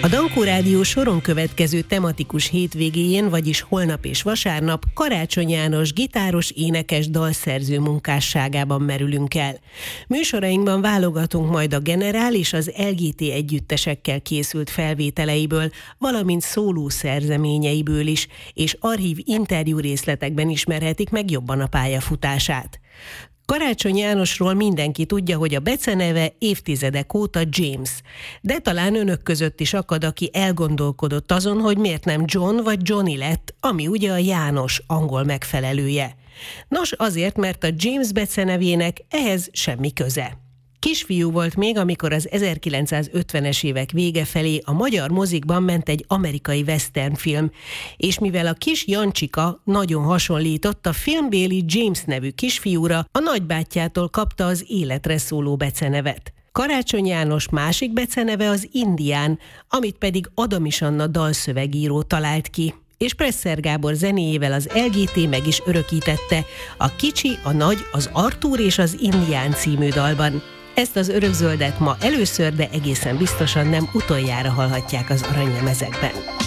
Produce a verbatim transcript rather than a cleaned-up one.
A Dankó Rádió soron következő tematikus hétvégéjén, vagyis holnap és vasárnap Karácsony János gitáros, énekes, dalszerző munkásságában merülünk el. Műsorainkban válogatunk majd a Generál és az el gé té együttesekkel készült felvételeiből, valamint szóló szerzeményeiből is, és archív interjú részletekben ismerhetik meg jobban a pályafutását. Karácsony Jánosról mindenki tudja, hogy a beceneve évtizedek óta James, de talán önök között is akad, aki elgondolkodott azon, hogy miért nem John vagy Johnny lett, ami ugye a János angol megfelelője. Nos, azért, mert a James becenevének ehhez semmi köze. Kisfiú volt még, amikor az ezerkilencszázötvenes évek vége felé a magyar mozikban ment egy amerikai western film, és mivel a kis Jancsika nagyon hasonlított a filmbéli James nevű kisfiúra, a nagybátyjától kapta az életre szóló becenevet. Karácsony János másik beceneve az Indián, amit pedig Adamis Anna dalszövegíró talált ki, és Presser Gábor zenéjével az el gé té meg is örökítette a Kicsi, a Nagy, az Artúr és az Indián című dalban. Ezt az örökzöldet ma először, de egészen biztosan nem utoljára hallhatják az aranylemezekben.